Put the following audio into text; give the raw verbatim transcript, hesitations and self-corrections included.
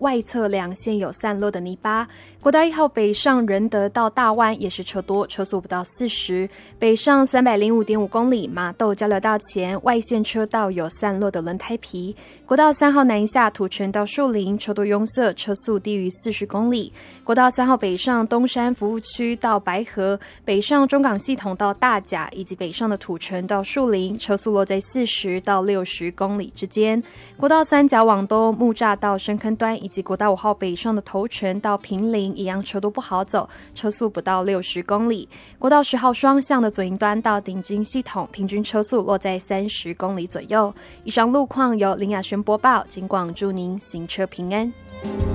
外侧两线有散落的泥巴。国道一号北上仁德到大湾也是车多，车速不到四十。北上三百零五点五公里，麻豆交流道前外线车道有散落的轮胎皮。国道三号南下土城到树林，车多拥塞，车速低于四十公里。国道三号北上东山服务区到白河，北上中港系统到大甲，以及北上的土城到树林，车速落在四十到六十公里之间。国道三甲往东木栅到深坑端，以及国道五号北上的头城到平林，一样车都不好走，车速不到六十公里。国道十号双向的左营端到顶金系统，平均车速落在三十公里左右。以上路况由林雅轩播报，警广祝您行车平安。